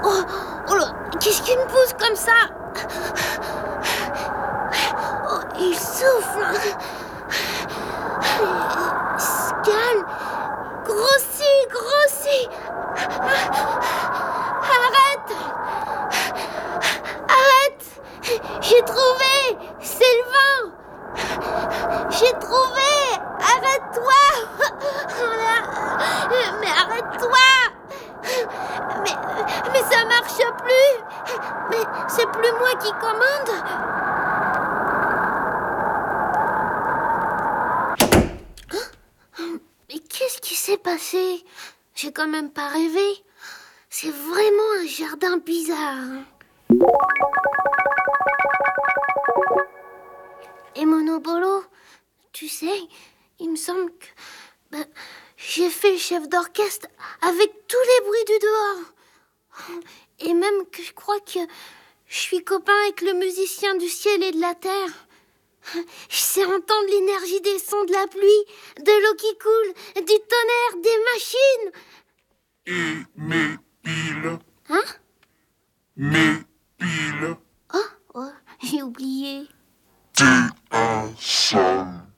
Oh, oh là, qu'est-ce qui me pousse comme ça? Oh, il souffle. Scan, grossis. Arrête. J'ai trouvé. C'est le vent. J'ai trouvé. Arrête-toi. Mais arrête-toi. Mais ça marche plus. Mais c'est plus moi qui commande. Mais qu'est-ce qui s'est passé? J'ai quand même pas rêvé. C'est vraiment un jardin bizarre. Et Monobolo, tu sais, il me semble que j'ai fait le chef d'orchestre avec tous les bruits du dehors. Et même que je crois que je suis copain avec le musicien du ciel et de la terre. Je sais entendre l'énergie des sons de la pluie, de l'eau qui coule, du tonnerre, des machines. Et mes piles. Hein? Mes piles. Oh, j'ai oublié.